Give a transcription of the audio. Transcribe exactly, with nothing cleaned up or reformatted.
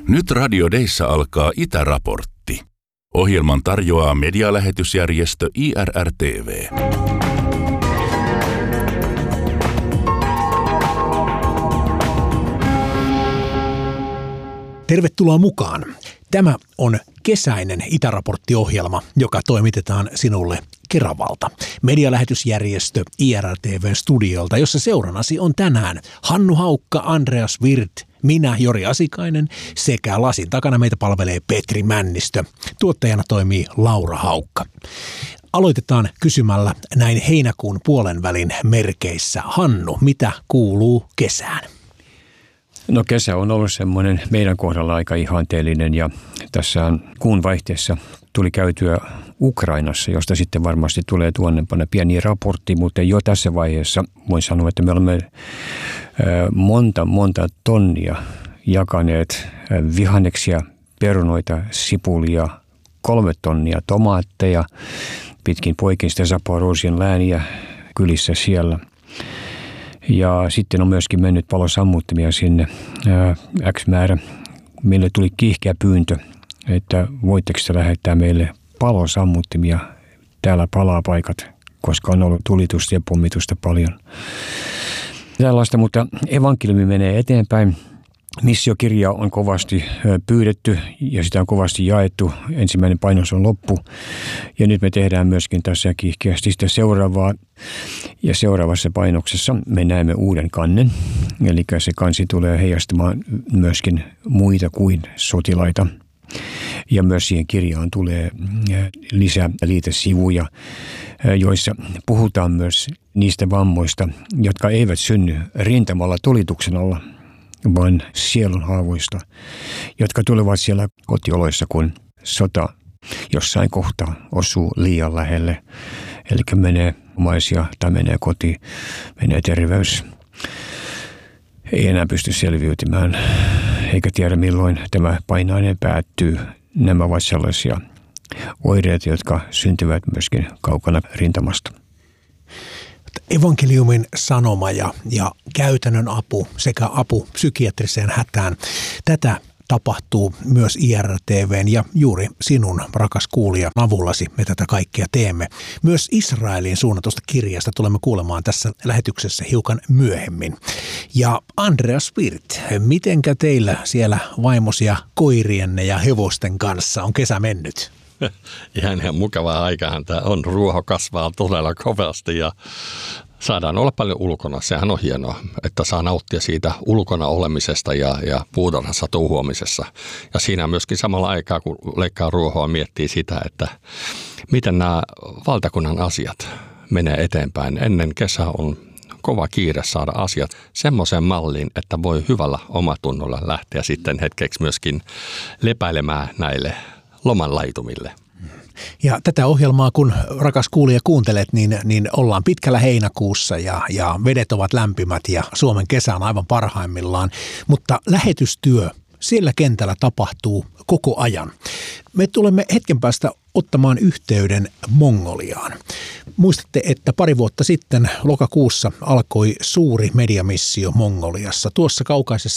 Nyt Radio Dayssä alkaa Itäraportti. Ohjelman tarjoaa medialähetysjärjestö I R R T V. Tervetuloa mukaan. Tämä on kesäinen Itäraportti-ohjelma, joka toimitetaan sinulle Keravalta. Medialähetysjärjestö I R R T V-studiolta, jossa seurannasi on tänään Hannu Haukka, Andreas Wirth, minä Jori Asikainen sekä lasin takana meitä palvelee Petri Männistö. Tuottajana toimii Laura Haukka. Aloitetaan kysymällä näin heinäkuun puolen välin merkeissä. Hannu, mitä kuuluu kesään? No kesä on ollut semmoinen meidän kohdalla aika ihanteellinen ja tässä kuun vaihteessa tuli käytyä Ukrainassa, josta sitten varmasti tulee tuonnepana pieni raportti, mutta jo tässä vaiheessa voin sanoa, että me olemme monta, monta tonnia jakaneet vihanneksia, perunoita, sipulia, kolme tonnia tomaatteja pitkin poikin sitä Zaporozhian lääniä kylissä siellä. Ja sitten on myöskin mennyt palosammuttimia sinne ää, X määrä. Meille tuli kiihkeä pyyntö, että voitteko te lähettää meille palosammuttimia. Täällä palaa paikat, koska on ollut tulitusta ja pommitusta paljon. Tällaista, mutta evankeliumi menee eteenpäin. Missiokirja on kovasti pyydetty ja sitä on kovasti jaettu. Ensimmäinen painos on loppu ja nyt me tehdään myöskin tässä kiihkeästi sitä seuraavaa. Ja seuraavassa painoksessa me näemme uuden kannen, eli se kansi tulee heijastamaan myöskin muita kuin sotilaita. Ja myös siihen kirjaan tulee lisää liitesivuja, joissa puhutaan myös niistä vammoista, jotka eivät synny rintamalla tulituksen alla, vaan sielunhaavoista, jotka tulevat siellä kotioloissa, kun sota jossain kohtaa osuu liian lähelle. Eli menee omaisia tai menee koti, menee terveys. Ei enää pysty selviytymään, eikä tiedä milloin tämä painainen päättyy. Nämä ovat sellaisia oireita, jotka syntyvät myöskin kaukana rintamasta. Evankeliumin sanoma ja, ja käytännön apu sekä apu psykiatriseen hätään. Tätä tapahtuu myös I R R T V:n ja juuri sinun, rakas kuulija, avullasi me tätä kaikkea teemme. Myös Israeliin suunnatusta kirjasta tulemme kuulemaan tässä lähetyksessä hiukan myöhemmin. Ja Andreas Wirth, mitenkä teillä siellä vaimosia koirienne ja hevosten kanssa on kesä mennyt? Ihan ihan mukavaa aikaa. Tämä on. Ruoho kasvaa todella kovasti ja saadaan olla paljon ulkona. Sehän on hienoa, että saa nauttia siitä ulkona olemisesta ja, ja puutarhassa touhuamisessa. Ja siinä myöskin samalla aikaa, kun leikkaa ruohoa, miettii sitä, että miten nämä valtakunnan asiat menee eteenpäin. Ennen kesää on kova kiire saada asiat semmoiseen malliin, että voi hyvällä omatunnolla lähteä sitten hetkeksi myöskin lepäilemään näille lomanlaitumille. Ja tätä ohjelmaa, kun rakas kuulija kuuntelet, niin, niin ollaan pitkällä heinäkuussa ja, ja vedet ovat lämpimät ja Suomen kesä on aivan parhaimmillaan. Mutta lähetystyö siellä kentällä tapahtuu koko ajan. Me tulemme hetken päästä ottamaan yhteyden Mongoliaan. Muistatte, että pari vuotta sitten lokakuussa alkoi suuri mediamissio Mongoliassa. Tuossa kaukaisessa